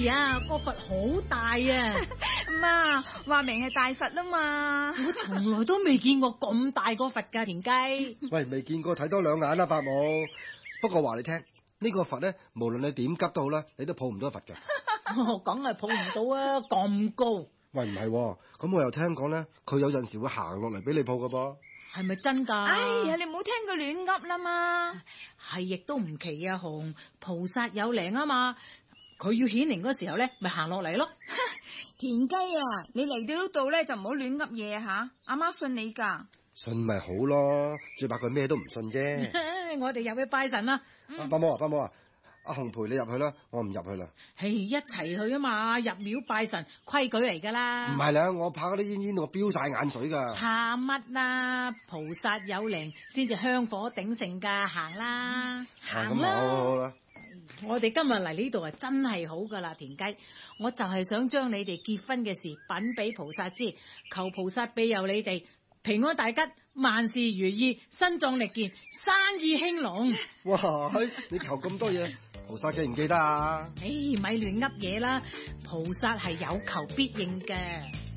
呀，個佛好大啊！ 媽，話明係大佛啦嘛。 我從來都未見過咁大個佛㗎，田雞。 喂，未見過睇多兩眼啦，伯母。不過話你聽，呢個佛咧，無論你點急都好啦，你都抱唔到佛㗎。 我梗係抱唔到啊，咁高。 喂，唔係喎，咁我又聽講咧，佢有陣時會行落嚟俾你抱㗎噃。 係咪真㗎？ 哎呀，你唔好聽佢亂噏啦嘛。 係亦都唔奇啊，紅菩薩有靈啊嘛，佢要顯靈嗰時候咧，咪行落嚟咯。 田雞啊，你嚟到呢度咧就唔好亂噏嘢吓，阿媽信你㗎。 信咪好咯，最怕佢咩都唔信啫。 我哋入去拜神啦。 伯母啊，阿紅陪你入去啦，我唔入去啦。 係一齊去啊嘛，入廟拜神規矩嚟㗎啦。 唔係啦，我怕嗰啲煙我飆晒眼水㗎。 怕乜啦？菩薩有靈先至香火鼎盛㗎，行啦，行啦。 好啦。 我哋今日嚟呢度啊，真係好㗎啦，田雞。我就係想將你哋結婚嘅事稟俾菩薩知，求菩薩庇佑你哋平安大吉，萬事如意，身壯力健，生意興隆。 哇，你求咁多嘢，菩薩記唔記得啊？ 咪亂噏嘢啦，菩薩係有求必應嘅。